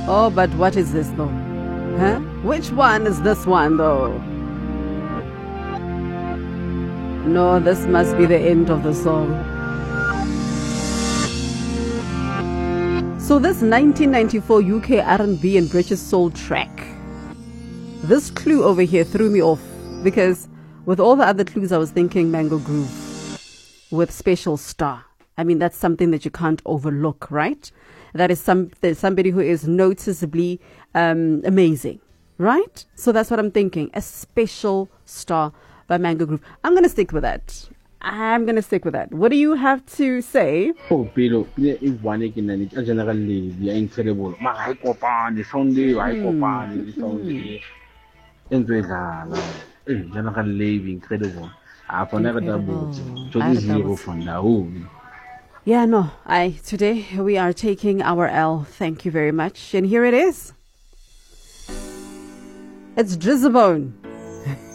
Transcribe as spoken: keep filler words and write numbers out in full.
Oh, but what is this though? Huh? Which one is this one though? No, this must be the end of the song. So this nineteen ninety-four U K R and B and British soul track, this clue over here threw me off because with all the other clues I was thinking Mango Groove with Special Star. I mean, that's something that you can't overlook, right? That is some somebody who is noticeably um, amazing, right? So that's what I'm thinking. A Special Star by Mango Groove. I'm going to stick with that. I'm going to stick with that. What do you have to say? Oh, Pilo, if one again, it's generally the incredible. My copan, Sunday, I copan, Sunday. Generally incredible. I've never double to zero from now. Yeah, no, I today we are taking our L. Thank you very much. And here it is. It's Drizzabone.